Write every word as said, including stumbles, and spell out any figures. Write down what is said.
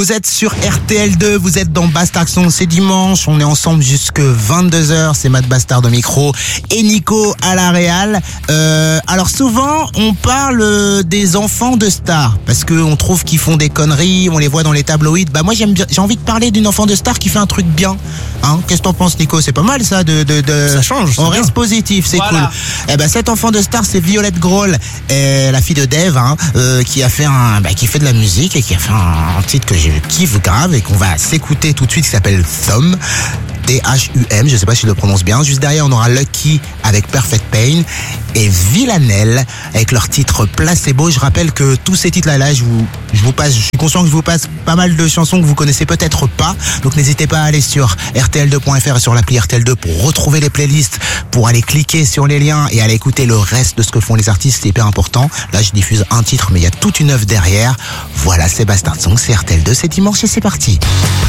Vous êtes sur R T L deux, vous êtes dans Bastard Song, c'est dimanche, on est ensemble jusque vingt-deux heures, c'est Matt Bastard au micro et Nico à la réal. Euh, alors souvent, on parle des enfants de stars, parce qu'on trouve qu'ils font des conneries, on les voit dans les tabloïds. Bah moi j'aime bien, j'ai envie de parler d'une enfant de star qui fait un truc bien. Hein, qu'est-ce que t'en penses, Nico? C'est pas mal ça de, de, de... Ça change, on bien. reste positif, c'est Voilà. cool. Eh ben cet enfant de star, c'est Violette Grohl, euh, la fille de Dave, hein, euh, qui a fait un, bah, qui fait de la musique et qui a fait un, un titre que je kiffe grave et qu'on va s'écouter tout de suite, qui s'appelle Thumb. T H U M, je sais pas si je le prononce bien. Juste derrière, on aura Lucky avec Perfect Pain et Villanelle avec leur titre Placebo. Je rappelle que tous ces titres-là, je vous, je vous passe, je suis conscient que je vous passe pas mal de chansons que vous connaissez peut-être pas. Donc n'hésitez pas à aller sur R T L deux point F R et sur l'appli R T L deux pour retrouver les playlists, pour aller cliquer sur les liens et aller écouter le reste de ce que font les artistes. C'est hyper important. Là, je diffuse un titre, mais il y a toute une œuvre derrière. Voilà, c'est Bastard Song, c'est R T L deux, c'est dimanche et c'est parti.